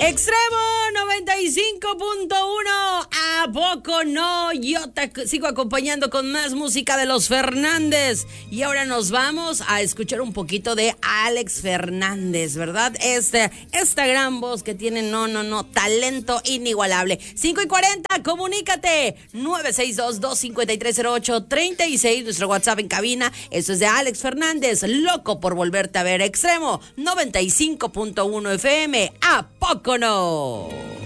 Extremo 95.1. ¿A poco no? Yo te sigo acompañando con más música de los Fernández. Y ahora nos vamos a escuchar un poquito de Alex Fernández, ¿verdad? Esta gran voz que tiene, talento inigualable. 5:40, comunícate. 962-253-0836, nuestro WhatsApp en cabina. Eso es de Alex Fernández, loco por volverte a ver. Extremo 95.1 FM. ¿A poco no?